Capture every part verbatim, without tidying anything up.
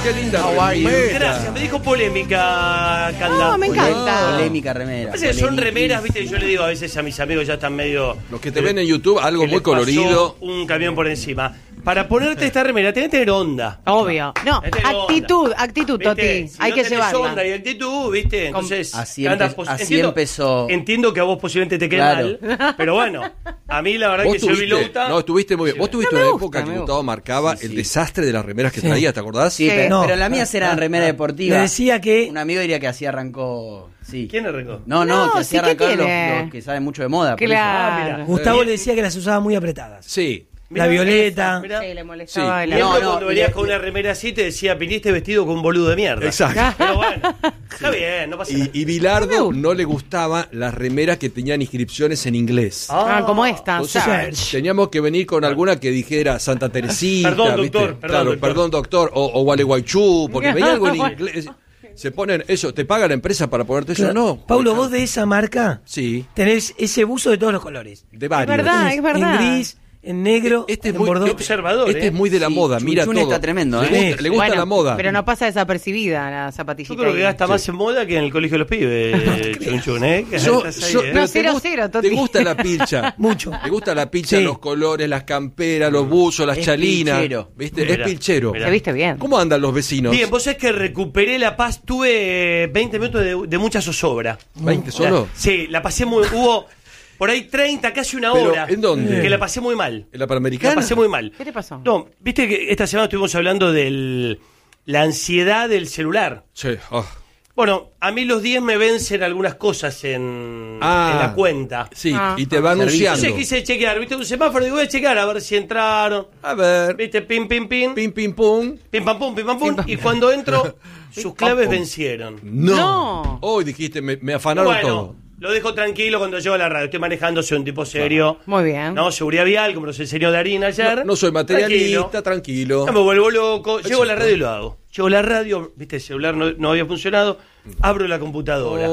qué linda How are you? remera. Gracias, me dijo polémica, Canda. No, me encanta. Polémica remera. Parece que son Polemiquis. remeras, viste, que yo le digo a veces a mis amigos, ya están medio... Los que te ven en YouTube, algo que muy les pasó colorido. un camión por encima. Para ponerte esta remera, tenés que tener onda. Obvio. No, Tenés que tener actitud, onda. actitud, ¿Viste? Toti. Si Hay no que tenés llevarla. onda y actitud, ¿viste? Entonces, Así Canda, empe- pues, así entiendo, empezó. Entiendo que a vos posiblemente te quede Claro. mal, pero bueno, a mí la verdad Vos que soy tuviste, Vilota. no, estuviste muy bien. Vos tuviste No me una gusta, época que me Gustavo marcaba Sí, el sí. desastre de las remeras que Sí. traía, ¿te acordás? Sí, Sí. pero, No. pero la mía eran remera deportiva. Le decía que Un amigo diría que así arrancó. Sí. ¿Quién arrancó? No, no, No, que así sí, ¿qué arrancaron los, tiene? los que saben mucho de moda. por eso. Claro. Ah, mira. Gustavo le decía que las usaba muy apretadas. Sí. La violeta. Mirá. Sí, le molestaba Sí. la- Siempre No, no, cuando venías le- con una remera así te decía, viniste vestido con un boludo de mierda. Exacto. Pero bueno, está bien, no pasa nada. Y, y Bilardo no le gustaba las remeras que tenían inscripciones en inglés. Ah, como esta. Entonces, Search. teníamos que venir con alguna que dijera Santa Teresita. Perdón, ¿viste? doctor, perdón, Claro, doctor. perdón, doctor. O, o Gualeguaychú, porque venía algo en inglés. Se ponen eso, ¿te paga la empresa para ponerte eso? Claro. No. Paulo, vos de esa marca Sí, tenés ese buzo de todos los colores. de varios. Es verdad, es verdad. En gris, en negro, Este es en muy, bordó. observador, este ¿eh? es muy de la Sí, moda, Chun mira Chun todo. está tremendo, Le ¿eh? gusta, le gusta Bueno, la moda. Pero no pasa desapercibida la zapatillita. Yo creo que ahí. gasta más en moda que en el colegio de los pibes, Chun Chun, ¿eh? Que Yo- estás ahí, yo- ¿eh? pero No, te cero, gust- cero, Toti. ¿Te gusta la pilcha? Mucho. ¿Te gusta la pilcha, Sí. los colores, las camperas, los buzos, las Es chalinas? pilchero. ¿Viste? Mirá, es pilchero. mirá. Se viste bien. ¿Cómo andan los vecinos? Bien, vos sabés que recuperé la paz, tuve eh, veinte minutos de, de mucha zozobra. ¿veinte solo? La- sí, la pasé muy... Hubo por ahí treinta, casi una Pero, hora. ¿en dónde? Que la pasé muy mal. ¿En la Panamericana? La pasé muy mal. ¿Qué te pasó? No, viste que esta semana estuvimos hablando de la ansiedad del celular. Sí. ah. Bueno, a mí los diez me vencen algunas cosas en, Ah. en la cuenta. Sí, Ah. y te va Servicio. anunciando. Entonces quise chequear, viste, un semáforo, digo, voy a chequear a ver si entraron. A ver. Viste, pim, pim, pim, Pim, pim, pum. pim, pam, pum, pim, pam, pum. Y cuando entro, sus claves vencieron. No. No. Hoy dijiste, me, me afanaron Bueno, todo. lo dejo tranquilo cuando llego a la radio. Estoy manejando, soy un tipo serio. Muy bien. No, seguridad vial, como nos enseñó Darín ayer. No, no soy materialista, Tranquilo. tranquilo. No me vuelvo loco. Llego a la radio y lo hago. Llego a la radio, viste, el celular no, no había funcionado. Abro la computadora.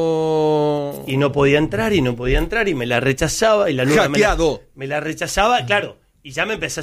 Oh. Y no podía entrar, y no podía entrar, y me la rechazaba. Y la nueva me la- Hackeado. Me la, rechazaba, claro. Y ya me empecé a